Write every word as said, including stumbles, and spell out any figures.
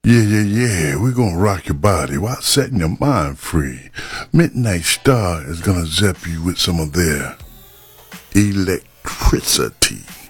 Yeah, yeah, yeah, we're gonna rock your body while setting your mind free. Midnight Star is gonna zap you with some of their electricity.